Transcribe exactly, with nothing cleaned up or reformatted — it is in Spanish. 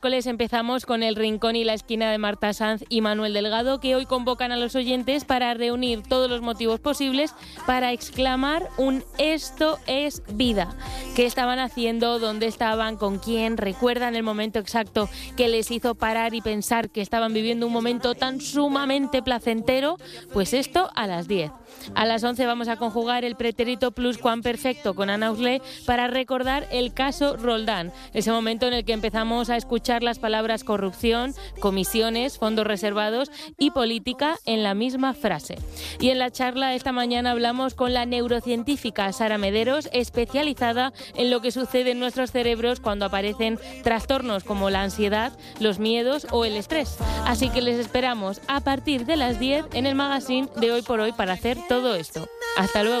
miércoles empezamos con el Rincón y la Esquina de Marta Sanz y Manuel Delgado, que hoy convocan a los oyentes para reunir todos los motivos posibles para exclamar un "esto es vida". ¿Qué estaban haciendo? ¿Dónde estaban? ¿Con quién? ¿Recuerdan el momento exacto que les hizo parar y pensar que estaban viviendo un momento tan sumamente placentero? Pues esto a las diez. A las once vamos a conjugar el pretérito pluscuamperfecto con Ana Auslé para recordar el caso Roldán, ese momento en el que empezamos a escuchar las palabras corrupción, comisiones, fondos reservados y política en la misma frase. Y en la charla esta mañana hablamos con la neurocientífica Sara Mederos, especializada en lo que sucede en nuestros cerebros cuando aparecen trastornos como la ansiedad, los miedos o el estrés. Así que les esperamos a partir de las diez en el magazine de Hoy por Hoy para hacer todo esto. Hasta luego.